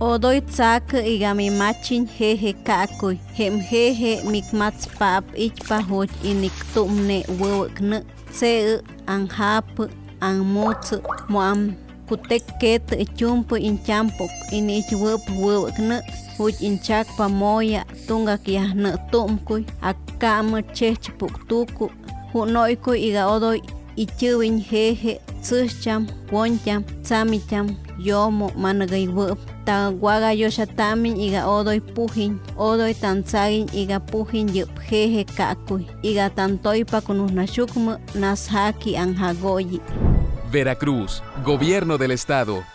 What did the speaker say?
Odoy tsak igami machin jeje kakuy. Hem jeje mikmats pap ichpa hoj inik tumne wewekne. Se anhap anmots moam kutek ket chumpu inchampok inich wewekne. Huj inchak pamoya tunga kiahne tumkuy. Akam chechpuk tuku. Hunoykuy iga odoy ichuwin jeje tsucham woncham tsamicham yomo managay wep. Ta waga yoshatamin iga odoy pujin, odoy tanzagin iga pujin yup jeje kakuy, iga tantoypa kunusnashukmu nashaki anjagoyi. Veracruz, Gobierno del Estado.